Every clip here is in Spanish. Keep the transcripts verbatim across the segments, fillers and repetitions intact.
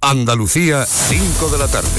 Andalucía, cinco de la tarde.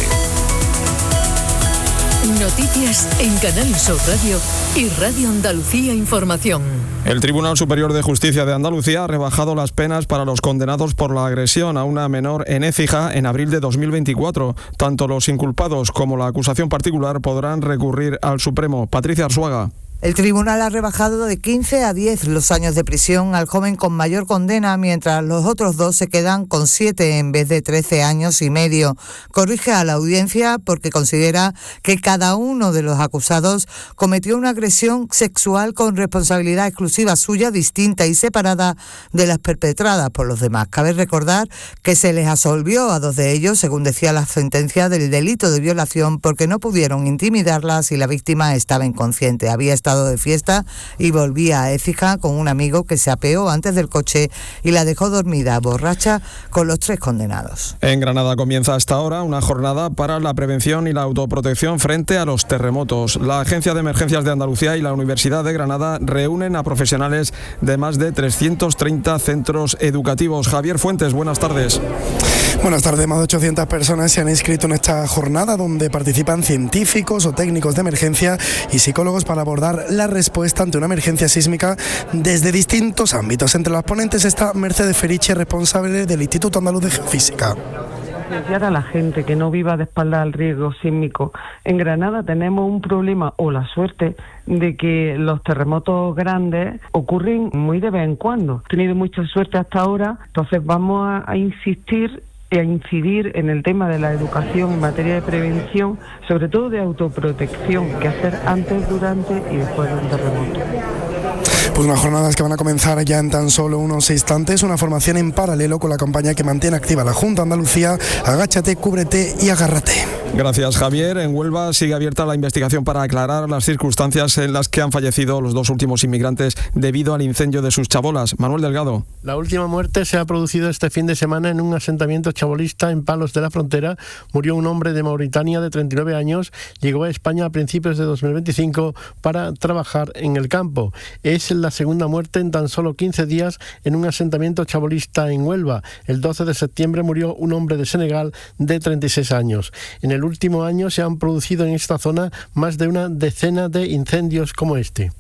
Noticias en Canal Sur Radio y Radio Andalucía Información. El Tribunal Superior de Justicia de Andalucía ha rebajado las penas para los condenados por la agresión a una menor en Écija en abril de dos mil veinticuatro. Tanto los inculpados como la acusación particular podrán recurrir al Supremo. Patricia Arzuaga. El tribunal ha rebajado de quince a diez los años de prisión al joven con mayor condena, mientras los otros dos se quedan con siete en vez de trece años y medio. Corrige a la audiencia porque considera que cada uno de los acusados cometió una agresión sexual con responsabilidad exclusiva suya, distinta y separada de las perpetradas por los demás. Cabe recordar que se les absolvió a dos de ellos, según decía la sentencia, del delito de violación porque no pudieron intimidarlas y la víctima estaba inconsciente. Había estado de fiesta y volvía a Écija con un amigo que se apeó antes del coche y la dejó dormida, borracha, con los tres condenados. En Granada comienza hasta ahora una jornada para la prevención y la autoprotección frente a los terremotos. La Agencia de Emergencias de Andalucía y la Universidad de Granada reúnen a profesionales de más de trescientos treinta centros educativos. Javier Fuentes, buenas tardes. Buenas tardes. Más de ochocientas personas se han inscrito en esta jornada donde participan científicos o técnicos de emergencia y psicólogos para abordar la respuesta ante una emergencia sísmica desde distintos ámbitos. Entre los ponentes está Mercedes Feriche, responsable del Instituto Andaluz de Geofísica. Concienciar a la gente que no viva de espaldas al riesgo sísmico. En Granada tenemos un problema o la suerte de que los terremotos grandes ocurren muy de vez en cuando. Hemos tenido mucha suerte hasta ahora, entonces vamos a, a insistir y a incidir en el tema de la educación en materia de prevención, sobre todo de autoprotección, que hacer antes, durante y después de un terremoto. Pues unas jornadas que van a comenzar ya en tan solo unos instantes, una formación en paralelo con la campaña que mantiene activa la Junta de Andalucía, Agáchate, Cúbrete y Agárrate. Gracias, Javier. En Huelva sigue abierta la investigación para aclarar las circunstancias en las que han fallecido los dos últimos inmigrantes debido al incendio de sus chabolas. Manuel Delgado. La última muerte se ha producido este fin de semana en un asentamiento chabolista en Palos de la Frontera. Murió un hombre de Mauritania de treinta y nueve años. Llegó a España a principios de dos mil veinticinco para trabajar en el campo. Es la segunda muerte en tan solo quince días en un asentamiento chabolista en Huelva. El doce de septiembre murió un hombre de Senegal de treinta y seis años. En el último año se han producido en esta zona más de una decena de incendios como este.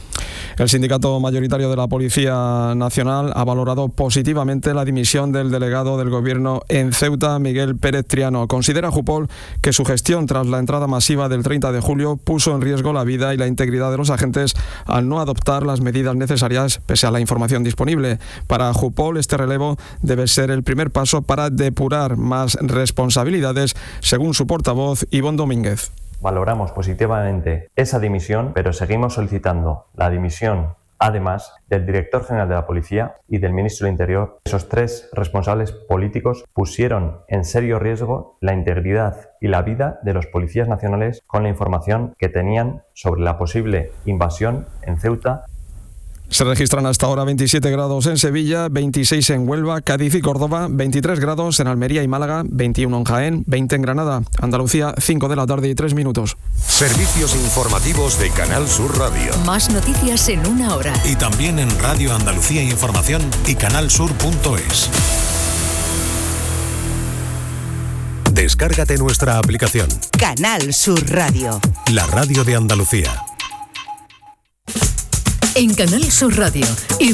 El sindicato mayoritario de la Policía Nacional ha valorado positivamente la dimisión del delegado del Gobierno en Ceuta, Miguel Pérez Triano. Considera Jupol que su gestión tras la entrada masiva del treinta de julio puso en riesgo la vida y la integridad de los agentes al no adoptar las medidas necesarias pese a la información disponible. Para Jupol, este relevo debe ser el primer paso para depurar más responsabilidades, según su portavoz Ivonne Domínguez. Valoramos positivamente esa dimisión, pero seguimos solicitando la dimisión, además, del director general de la Policía y del ministro del Interior. Esos tres responsables políticos pusieron en serio riesgo la integridad y la vida de los policías nacionales con la información que tenían sobre la posible invasión en Ceuta. Se registran hasta ahora veintisiete grados en Sevilla, veintiséis en Huelva, Cádiz y Córdoba, veintitrés grados en Almería y Málaga, veintiuno en Jaén, veinte en Granada. Andalucía, cinco de la tarde y tres minutos. Servicios informativos de Canal Sur Radio. Más noticias en una hora. Y también en Radio Andalucía Información y canalsur punto es. Descárgate nuestra aplicación. Canal Sur Radio. La radio de Andalucía. En Canal Sur Radio y